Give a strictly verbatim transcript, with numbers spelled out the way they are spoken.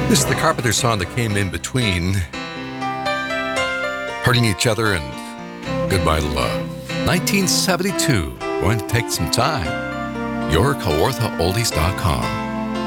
This is the Carpenter song that came in between Hurting Each Other and Goodbye to Love. nineteen seventy-two. Going to take some time. your Kawartha Oldies dot com.